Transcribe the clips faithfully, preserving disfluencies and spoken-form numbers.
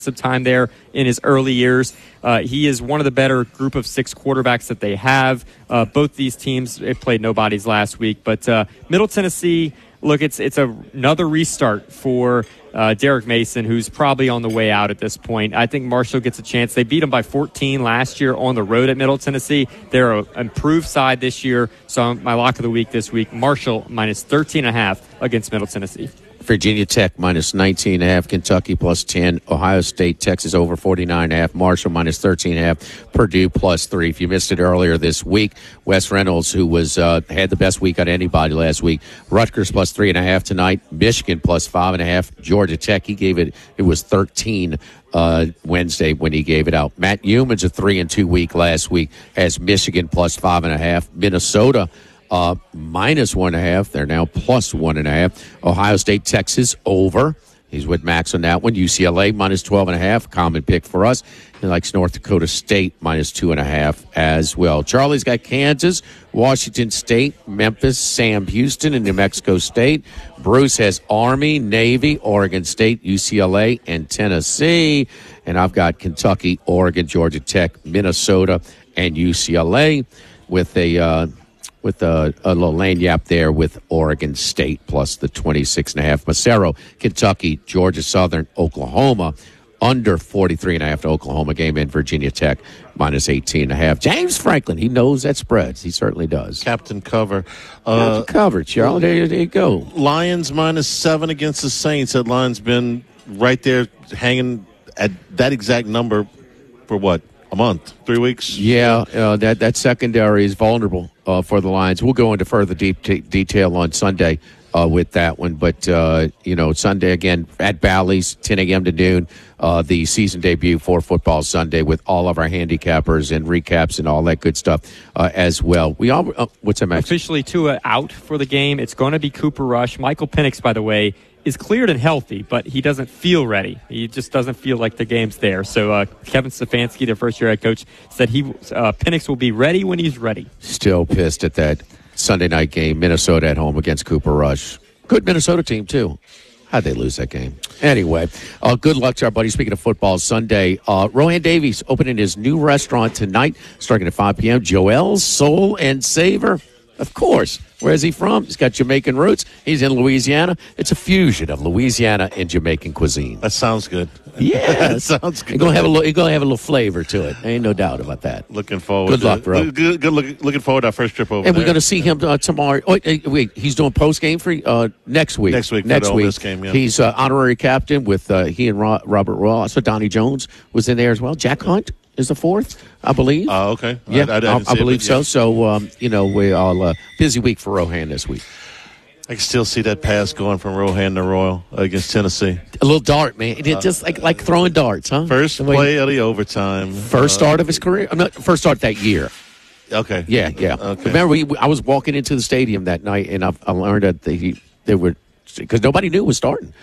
some time there in his early years. Uh, he is one of the better group of six quarterbacks that they have. Uh, both these teams played nobodies last week, but uh, Middle Tennessee, look, it's it's a, another restart for uh, Derek Mason, who's probably on the way out at this point. I think Marshall gets a chance. They beat him by fourteen last year on the road at Middle Tennessee. They're an improved side this year, so my lock of the week this week, Marshall minus thirteen and a half against Middle Tennessee. Virginia Tech minus nineteen and a half, Kentucky plus ten, Ohio State, Texas over forty-nine and a half, Marshall minus thirteen and a half, Purdue plus three. If you missed it earlier this week, Wes Reynolds, who was uh, had the best week on anybody last week, Rutgers plus three and a half tonight, Michigan plus five and a half, Georgia Tech, he gave it, it was thirteen uh, Wednesday when he gave it out. Matt Humans, a three and two week last week, has Michigan plus five and a half, Minnesota Uh, minus one and a half. They're now plus one and a half. Ohio State, Texas over. He's with Max on that one. U C L A minus twelve and a half. Common pick for us. He likes North Dakota State minus two and a half as well. Charlie's got Kansas, Washington State, Memphis, Sam Houston, and New Mexico State. Bruce has Army, Navy, Oregon State, U C L A, and Tennessee. And I've got Kentucky, Oregon, Georgia Tech, Minnesota, and U C L A with a uh, with a, a little lanyap there with Oregon State plus the twenty-six and a half. Macero, Kentucky, Georgia Southern, Oklahoma, under forty-three and a half to Oklahoma game, and Virginia Tech minus eighteen and a half. James Franklin, he knows that spreads. He certainly does. Captain Cover. Uh, Captain Cover, Charlie. There, there you go. Lions minus seven against the Saints. That line's been right there hanging at that exact number for what? A month, three weeks. Yeah, uh, that that secondary is vulnerable uh, for the Lions. We'll go into further deep t- detail on Sunday uh, with that one. But uh, you know, Sunday again at Bally's, ten a.m. to noon. Uh, the season debut for Football Sunday with all of our handicappers and recaps and all that good stuff uh, as well. We all uh, what's that, Max? Officially Tua out for the game. It's going to be Cooper Rush. Michael Penix, by the way, is cleared and healthy, but he doesn't feel ready. He just doesn't feel like the game's there. So uh, Kevin Stefanski, their first-year head coach, said he uh, Penix will be ready when he's ready. Still pissed at that Sunday night game, Minnesota at home against Cooper Rush. Good Minnesota team, too. How'd they lose that game? Anyway, uh, good luck to our buddy. Speaking of football, Sunday, uh, Rohan Davies opening his new restaurant tonight, starting at five p.m. Joel's Soul and Savor. Of course. Where is he from? He's got Jamaican roots. He's in Louisiana. It's a fusion of Louisiana and Jamaican cuisine. That sounds good. Yeah, that sounds good. You're gonna have a little, you're gonna have a little flavor to it. Ain't no doubt about that. Looking forward. Good to luck, it. bro. Good, good look, looking forward to our first trip over and there. we're gonna see him uh, tomorrow. Oh, wait, wait, he's doing post game for uh, next week. Next week. Next for the week. Ole Miss game. Yeah. He's uh, honorary captain with uh, he and Ro- Robert Royal. So Donnie Jones was in there as well. Jack Hunt is the fourth, I believe. Oh, uh, okay. Yeah, I, I, I, I believe it, so. Yeah. So, um, you know, we all uh, busy week for Rohan this week. I can still see that pass going from Rohan to Royal against Tennessee. A little dart, man. It, just like like throwing darts, huh? First play of the overtime. First uh, start of his career? I'm not, first start that year. Okay. Yeah, yeah. Okay. Remember, we, I was walking into the stadium that night, and I, I learned that they, they were, because nobody knew it was starting.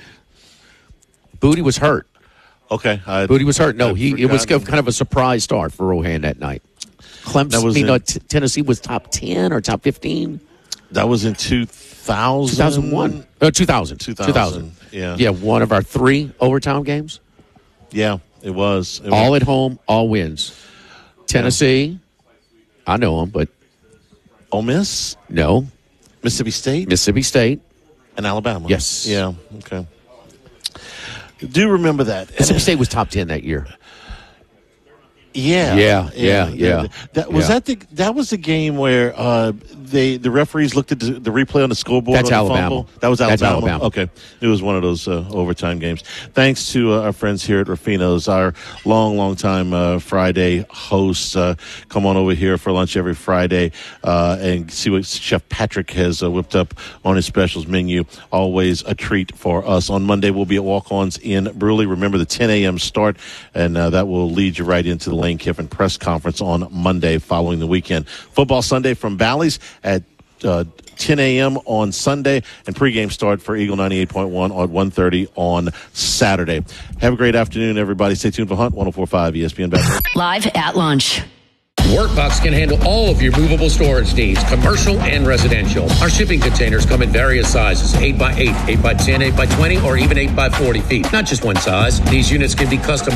Booty was hurt. Okay. I, Booty was hurt. No, he it was forgotten. kind of a surprise start for Rohan that night. Clemson, That was I mean, in- uh, t- Tennessee was top ten or top fifteen. That was in two thousand. two thousand one. Uh, two thousand. two thousand. Yeah. Yeah, one of our three overtime games. Yeah, it was. It All was. at home, all wins. Tennessee, I know them, but Ole Miss, no. Mississippi State, Mississippi State. and Alabama. Yes. Yeah. Okay. Do remember that? Mississippi State was top ten that year. Yeah, Yeah, yeah, yeah. That was Yeah. that the that was the game where uh, they the referees looked at the, the replay on the scoreboard. That's on the Alabama. fumble. That was Alabama. That's Alabama. Okay, it was one of those uh, overtime games. Thanks to uh, our friends here at Rufino's, our long, long time uh, Friday hosts. Uh, come on over here for lunch every Friday uh, and see what Chef Patrick has uh, whipped up on his specials menu. Always a treat for us. On Monday, we'll be at Walk-Ons in Bruley. Remember the ten a.m. start, and uh, that will lead you right into the Lane Kiffin press conference on Monday following the weekend. Football Sunday from Bally's at uh, ten a.m. on Sunday, and pregame start for Eagle ninety-eight point one at one thirty on Saturday. Have a great afternoon, everybody. Stay tuned for Hunt one oh four point five E S P N Baton Rouge. Live at lunch. Workbox can handle all of your movable storage needs, commercial and residential. Our shipping containers come in various sizes, eight by eight, eight by ten, eight by twenty, or even eight by forty feet. Not just one size. These units can be customized